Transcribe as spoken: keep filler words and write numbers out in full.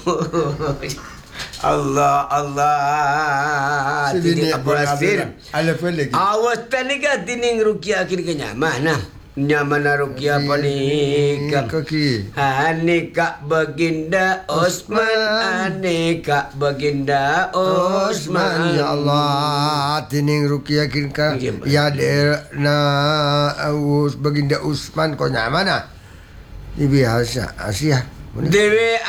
Allah Allah. Sini Tidak berhasil. Alif lagi. Awas tadi kan tining Rukia kiri ke nyaman nah. Nyaman Rukia apa ni? Kaki. Anika Baginda Osman, Anika Baginda Osman. Ya Allah, tining Rukia kiri ke ya der na us Baginda Usman kau nyaman ah. Ini biasa Asia. Dewi